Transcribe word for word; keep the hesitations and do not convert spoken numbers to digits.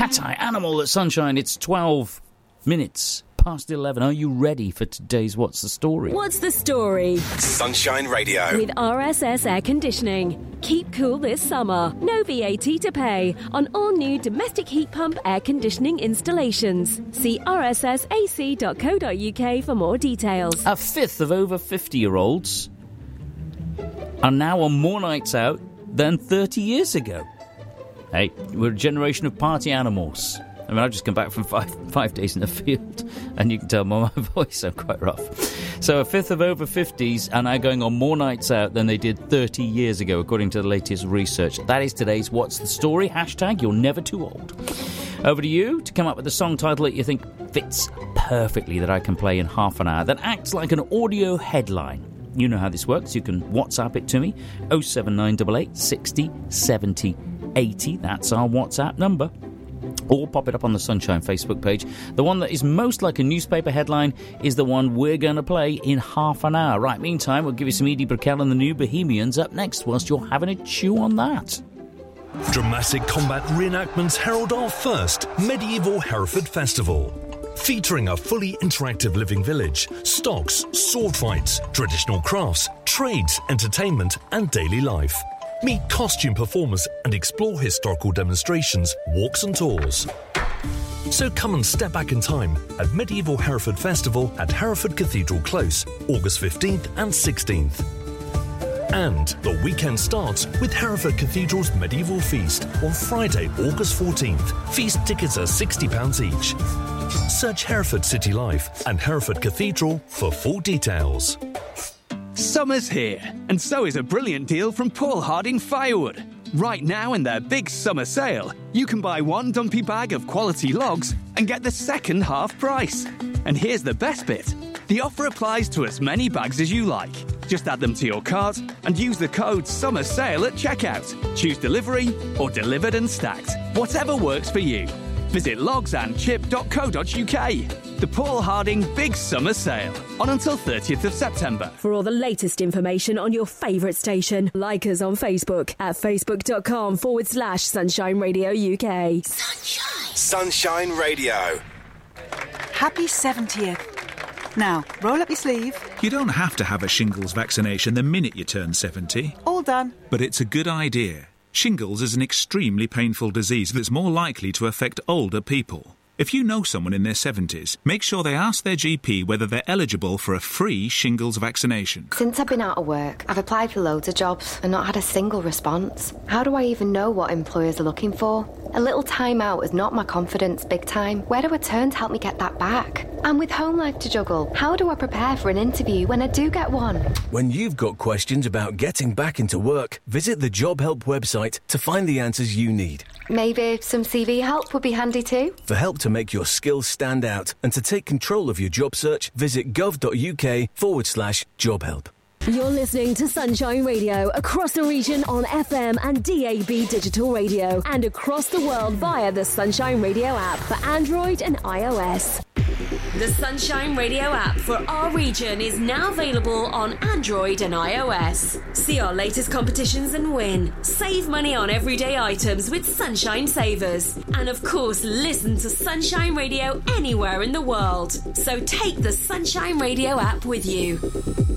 Cat-Eye Animal at Sunshine. It's twelve minutes past eleven. Are you ready for today's What's the Story? What's the Story? Sunshine Radio. With R S S Air Conditioning. Keep cool this summer. No V A T to pay on all new domestic heat pump air conditioning installations. See r s s a c dot co dot u k for more details. A fifth of over fifty-year-olds are now on more nights out than thirty years ago. Hey, we're a generation of party animals. I mean, I've just come back from five five days in the field, and you can tell by my voice I'm quite rough. So a fifth of over fifties are now going on more nights out than they did thirty years ago, according to the latest research. That is today's What's the Story? Hashtag You're Never Too Old. Over to you to come up with a song title that you think fits perfectly, that I can play in half an hour, that acts like an audio headline. You know how this works. You can WhatsApp it to me, oh seven nine eight eight, sixty, seventy, eighty. That's our WhatsApp number. Or pop it up on the Sunshine Facebook page. The one that is most like a newspaper headline is the one we're going to play in half an hour. Right, meantime, we'll give you some Edie Brickell and the New Bohemians up next whilst you're having a chew on that. Dramatic combat reenactments herald our first medieval Hereford Festival. Featuring a fully interactive living village, stocks, sword fights, traditional crafts, trades, entertainment and daily life. Meet costume performers and explore historical demonstrations, walks and tours. So come and step back in time at Medieval Hereford Festival at Hereford Cathedral Close, August fifteenth and sixteenth. And the weekend starts with Hereford Cathedral's Medieval Feast on Friday, August fourteenth. Feast tickets are sixty pounds each. Search Hereford City Life and Hereford Cathedral for full details. Summer's here, and so is a brilliant deal from Paul Harding Firewood. Right now in their big summer sale, you can buy one dumpy bag of quality logs and get the second half price. And here's the best bit. The offer applies to as many bags as you like. Just add them to your cart and use the code SUMMERSALE at checkout. Choose delivery or delivered and stacked. Whatever works for you. Visit logs and chip dot co dot u k. The Paul Harding Big Summer Sale, on until thirtieth of September. For all the latest information on your favourite station, like us on Facebook at facebook.com forward slash Sunshine Radio U K. Sunshine. Sunshine Radio. Happy seventieth. Now, roll up your sleeve. You don't have to have a shingles vaccination the minute you turn seventy. All done. But it's a good idea. Shingles is an extremely painful disease that's more likely to affect older people. If you know someone in their seventies, make sure they ask their G P whether they're eligible for a free shingles vaccination. Since I've been out of work, I've applied for loads of jobs and not had a single response. How do I even know what employers are looking for? A little time out has knocked my confidence big time. Where do I turn to help me get that back? And with home life to juggle, how do I prepare for an interview when I do get one? When you've got questions about getting back into work, visit the Job Help website to find the answers you need. Maybe some C V help would be handy too. For help to make your skills stand out and to take control of your job search, visit gov.uk forward slash job help. You're listening to Sunshine Radio across the region on F M and D A B digital radio and across the world via the Sunshine Radio app for Android and iOS. The Sunshine Radio app for our region is now available on Android and iOS. See our latest competitions and win. Save money on everyday items with Sunshine Savers. And of course, listen to Sunshine Radio anywhere in the world. So take the Sunshine Radio app with you.